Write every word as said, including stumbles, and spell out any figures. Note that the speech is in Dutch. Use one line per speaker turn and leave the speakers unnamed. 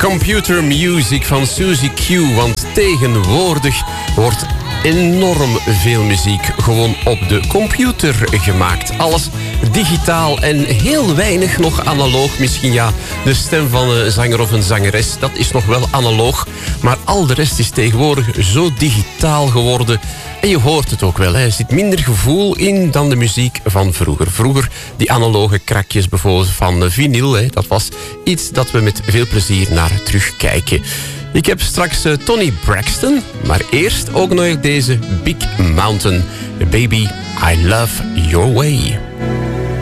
Computer Music van Suzy Q. Want tegenwoordig wordt enorm veel muziek gewoon op de computer gemaakt. Alles digitaal en heel weinig nog analoog. Misschien ja, de stem van een zanger of een zangeres, dat is nog wel analoog. Maar al de rest is tegenwoordig zo digitaal geworden. En je hoort het ook wel, hè. Er zit minder gevoel in dan de muziek van vroeger. Vroeger, die analoge krakjes bijvoorbeeld van vinyl, hè, dat was iets dat we met veel plezier naar terugkijken. Ik heb straks uh, Toni Braxton, maar eerst ook nog deze Big Mountain. Baby, I love your way.